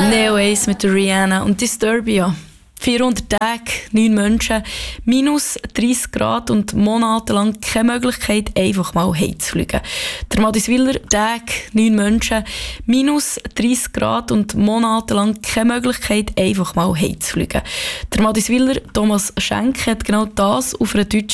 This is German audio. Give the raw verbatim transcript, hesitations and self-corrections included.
Neo Ace mit der Rihanna und Disturbia. vierhundert Tage, neun Menschen, minus dreissig Grad und monatelang keine Möglichkeit, einfach mal heimzufliegen. Der Madiswiller Tag, neun Menschen, minus dreissig Grad und monatelang keine Möglichkeit, einfach mal heimzufliegen. Der Madiswiller Thomas Schenk hat genau das auf einer deutschen